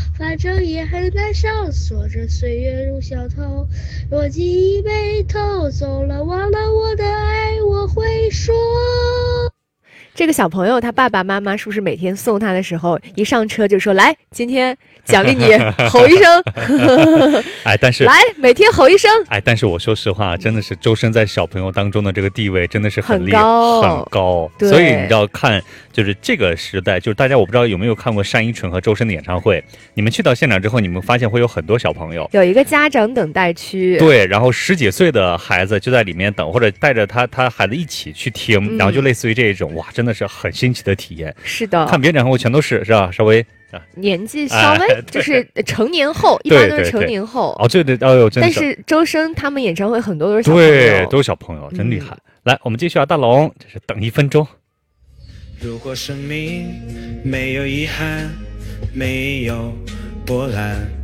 反正也很难受，说着岁月如小偷，若记忆被偷走了，忘了我的爱，我会说。 这个小朋友他爸爸妈妈是不是每天送他的时候，一上车就说来，今天奖励你吼一声， 哎，但是来每天吼一声。 哎，但是我说实话，真的是周深在小朋友当中的这个地位真的是很厉害， 高很高。 对所以你知道看，就是这个时代，就是大家我不知道有没有看过单依纯和周深的演唱会，你们去到现场之后，你们发现会有很多小朋友。 有一个家长等待区， 对，然后10几岁的孩子就在里面等，或者带着他孩子一起去听，然后就类似于这种，哇，真的是很新奇的体验。 是的， 看别人演唱会全都是吧？稍微年纪稍微就是成年后，一对般都是成年后。 哦，对对，哦呦，真的但是周深他们演唱会很多都是小朋友， 对，都是小朋友，真厉害。来，我们继续啊，大龙，这是等1分钟。 如果生命没有遗憾，没有波澜，